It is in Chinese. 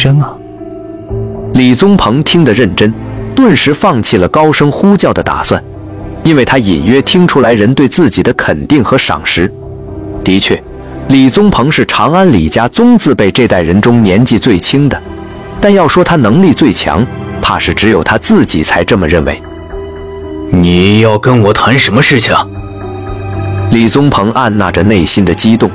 声啊。 李宗鹏听得认真，顿时放弃了高声呼叫的打算，因为他隐约听出来人对自己的肯定和赏识。的确，李宗鹏是长安李家宗字辈这代人中年纪最轻的，但要说他能力最强，怕是只有他自己才这么认为。 你要跟我谈什么事情？ 李宗鹏按捺着内心的激动，